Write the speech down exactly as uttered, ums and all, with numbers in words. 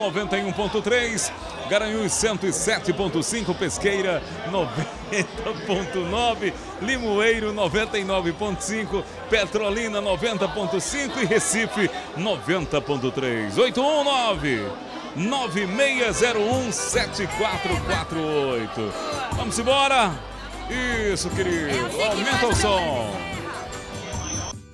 noventa e um ponto três, Garanhuns cento e sete ponto cinco, Pesqueira noventa ponto nove, Limoeiro noventa e nove ponto cinco, Petrolina noventa ponto cinco e Recife noventa ponto três. oito um nove, nove seis zero um, sete quatro quatro oito. Vamos embora. Isso, querido. Aumenta o som.